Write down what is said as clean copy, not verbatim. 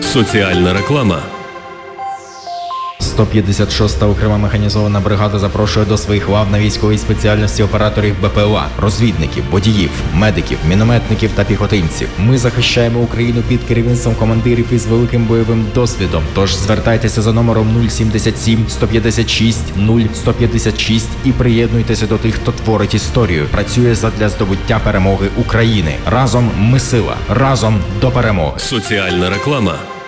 Соціальна реклама. 156-та окрема механізована бригада запрошує до своїх лав на військовій спеціальності операторів БПЛА, розвідників, водіїв, медиків, мінометників та піхотинців. Ми захищаємо Україну під керівництвом командирів із великим бойовим досвідом. Тож звертайтеся за номером 077 156 0156 і приєднуйтеся до тих, хто творить історію, працює задля здобуття перемоги України. Разом ми сила, разом до перемоги. Соціальна реклама.